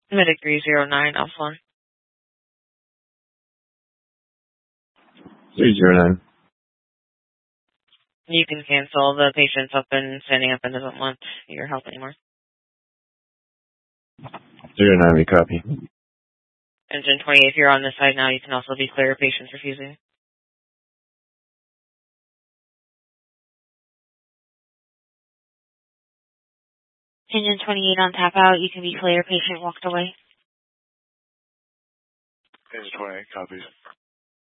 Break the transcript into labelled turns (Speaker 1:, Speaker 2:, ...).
Speaker 1: Medic 309, Alpha 1.
Speaker 2: 309.
Speaker 1: You can cancel. The patient's up and standing up and doesn't want your help anymore.
Speaker 2: 309, we copy.
Speaker 1: Engine 20, if you're on this side now, you can also be clear. Patient's refusing. Engine 28 on tap out. You can be clear. Patient walked away.
Speaker 3: Engine 28 copies.